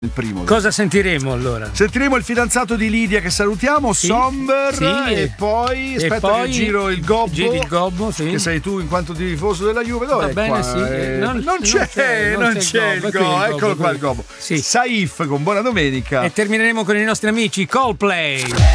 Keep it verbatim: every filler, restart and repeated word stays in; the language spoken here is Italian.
Il primo. Cosa sentiremo allora? Sentiremo il fidanzato di Lidia che salutiamo, sì, Somber, sì, e poi e aspetta poi che giro il gobbo. Giri il gobbo, sì. Che sei tu in quanto tifoso della Juve. Dov'è? Va bene, qua? sì. Eh, non, non, c'è, non c'è, non c'è il gobbo. gobbo. Eccolo qua il gobbo. Sì. Saif con buona domenica. E termineremo con i nostri amici Coldplay.